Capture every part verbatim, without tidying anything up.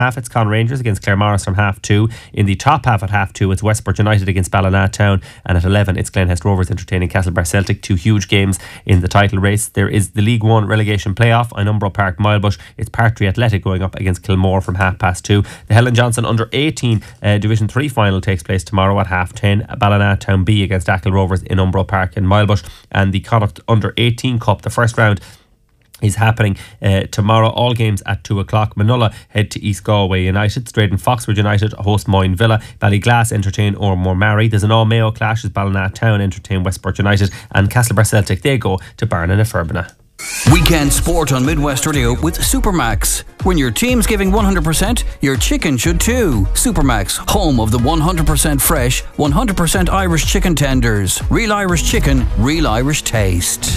half, it's Con Rangers against Claremorris from half two. In the top half at half two, it's Westport United against Ballina Town, and at eleven, it's Glenhest Rovers entertaining Castlebar Celtic. Two huge games in the title race. There is the League One relegation playoff in Umbro Park, Milebush. It's Partry Athletic going up against Kilmore from half past two. The Helen Johnson under eighteen uh, Division three final takes place tomorrow at half ten. Ballina Town B against Achill Rovers in Umbro Park in Milebush, and the Connacht under eighteen Cup, the first round, is happening uh, tomorrow. All games at two o'clock. Manola head to East Galway United. Straden Foxford United host Moyne Villa. Ballyglass entertain Ormore Mary. There's an all-Mayo clash as Ballina Town entertain Westport United, and Castlebar Celtic, they go to Barna na Ferbana. Weekend sport on Midwest Radio with Supermax. When your team's giving one hundred percent, your chicken should too. Supermax, home of the one hundred percent fresh, one hundred percent Irish chicken tenders. Real Irish chicken, real Irish taste.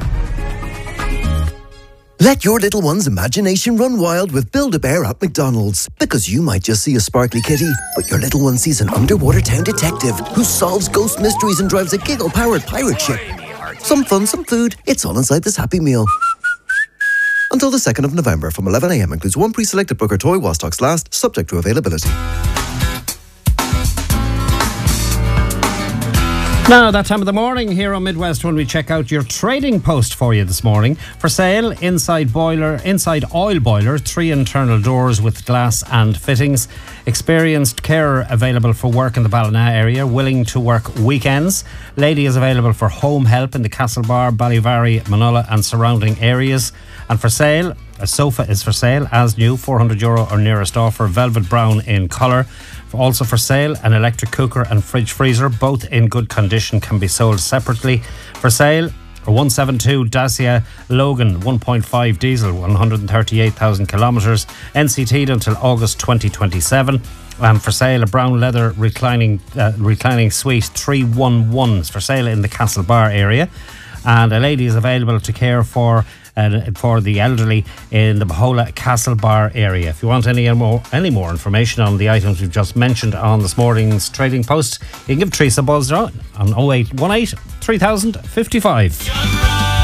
Let your little one's imagination run wild with Build-A-Bear at McDonald's. Because you might just see a sparkly kitty, but your little one sees an underwater town detective who solves ghost mysteries and drives a giggle-powered pirate ship. Some fun, some food, it's all inside this Happy Meal. Until the second of November from eleven a m includes one pre-selected Booker toy while stocks last, subject to availability. Now, that time of the morning here on Midwest when we check out your trading post for you this morning. For sale, inside boiler, inside oil boiler, three internal doors with glass and fittings. Experienced carer available for work in the Ballina area, willing to work weekends. Lady is available for home help in the Castlebar, Ballyvarry, Manola and surrounding areas. And for sale, a sofa is for sale, as new, four hundred euro or nearest offer, velvet brown in colour. Also for sale, an electric cooker and fridge freezer, both in good condition, can be sold separately. For sale, a one seventy-two Dacia Logan one point five diesel, one hundred thirty-eight thousand kilometres, N C T'd until August twenty twenty-seven. And for sale, a brown leather reclining uh, reclining suite three one one is for sale in the Castlebar area. And a lady is available to care for Uh, for the elderly in the Bahola Castlebar area. If you want any more any more information on the items we've just mentioned on this morning's trading post, you can give Teresa a buzz on oh eight one eight three thousand fifty-five.